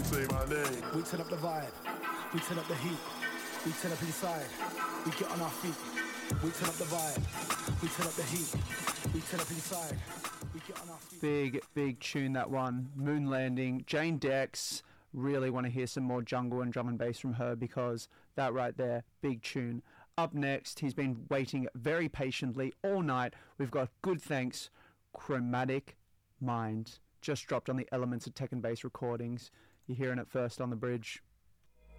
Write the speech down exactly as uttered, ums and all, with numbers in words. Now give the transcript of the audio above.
say my name. We turn up the vibe, we turn up the heat, we turn up inside, we get on our feet. We turn up the vibe, we turn up the heat, we turn up inside, we get on our feet. Big, big tune, that one. Moon Landing, Jane Dex. Really want to hear some more jungle and drum and bass from her, because that right there, big tune. Up next, he's been waiting very patiently all night. We've got Good Thanks, Chromatic Mind. Just dropped on the Elements of Tech and Bass recordings. You're hearing it first on The Bridge.